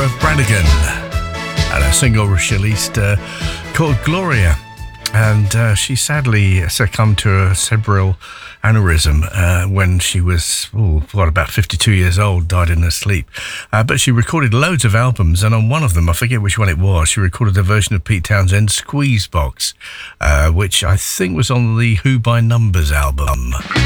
Laura Branigan, and a single she released called Gloria. And she sadly succumbed to a cerebral aneurysm when she was, about 52 years old, died in her sleep. But she recorded loads of albums, and on one of them, I forget which one it was, she recorded a version of Pete Townshend's Squeezebox, which I think was on the Who by Numbers album.